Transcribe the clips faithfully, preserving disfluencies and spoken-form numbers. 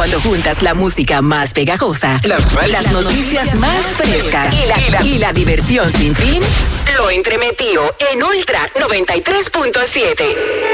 Cuando juntas la música más pegajosa, las, las noticias más frescas y la, y, la, y la diversión sin fin, lo entremetió en Ultra noventa y tres punto siete.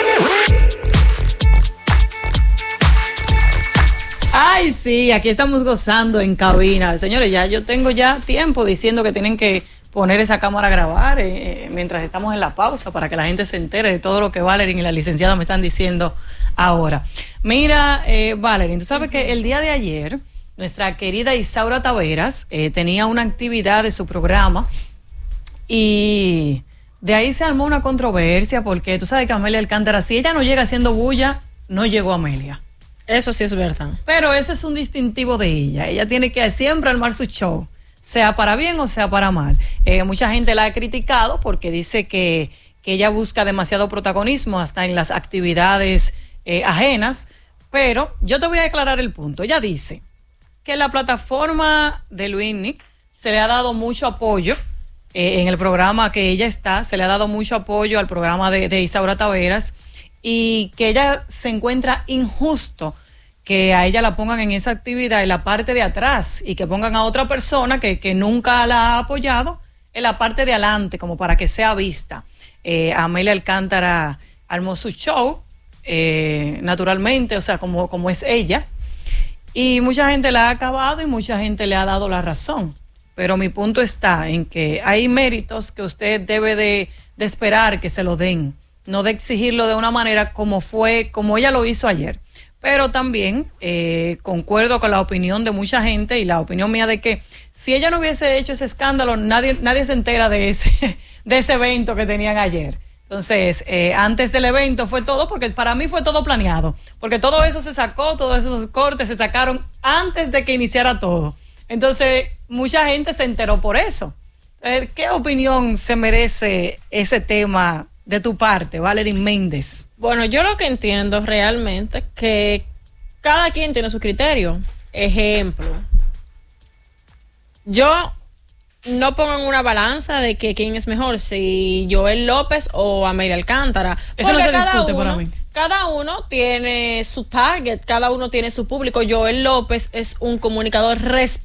Ay, sí, aquí estamos gozando en cabina. Señores, ya yo tengo ya tiempo diciendo que tienen que poner esa cámara a grabar eh, mientras estamos en la pausa para que la gente se entere de todo lo que Valerie y la licenciada me están diciendo ahora. Mira, eh, Valerie, tú sabes que el día de ayer nuestra querida Isaura Taveras eh, tenía una actividad de su programa y de ahí se armó una controversia porque tú sabes que Amelia Alcántara, si ella no llega haciendo bulla, no llegó Amelia. Eso sí es verdad. Pero eso es un distintivo de ella. Ella tiene que siempre armar su show, sea para bien o sea para mal. Eh, mucha gente la ha criticado porque dice que, que ella busca demasiado protagonismo hasta en las actividades eh, ajenas. Pero yo te voy a aclarar el punto. Ella dice que la plataforma de Luismi se le ha dado mucho apoyo eh, en el programa que ella está, se le ha dado mucho apoyo al programa de, de Isaura Taveras y que ella se encuentra injusto que a ella la pongan en esa actividad en la parte de atrás y que pongan a otra persona que, que nunca la ha apoyado en la parte de adelante como para que sea vista. Eh, Amelia Alcántara armó su show eh, naturalmente, o sea, como, como es ella, y mucha gente la ha acabado y mucha gente le ha dado la razón, pero mi punto está en que hay méritos que usted debe de, de esperar que se lo den, no de exigirlo de una manera como fue, como ella lo hizo ayer. Pero también eh, concuerdo con la opinión de mucha gente y la opinión mía de que si ella no hubiese hecho ese escándalo, nadie, nadie se entera de ese, de ese evento que tenían ayer. Entonces, eh, antes del evento fue todo, porque para mí fue todo planeado, porque todo eso se sacó, todos esos cortes se sacaron antes de que iniciara todo. Entonces, mucha gente se enteró por eso. Eh, ¿Qué opinión se merece ese tema de tu parte, Valerie Méndez? Bueno, yo lo que entiendo realmente es que cada quien tiene su criterio. Ejemplo, yo no pongo en una balanza de que quién es mejor, si Joel López o Amelia Alcántara. Eso no se discute para mí. Cada uno tiene su target, cada uno tiene su público. Joel López es un comunicador responsable.